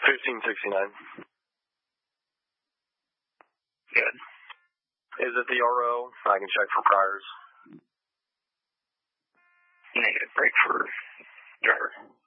1569. Good. Is it the RO? I can check for priors. Negative. Break for driver.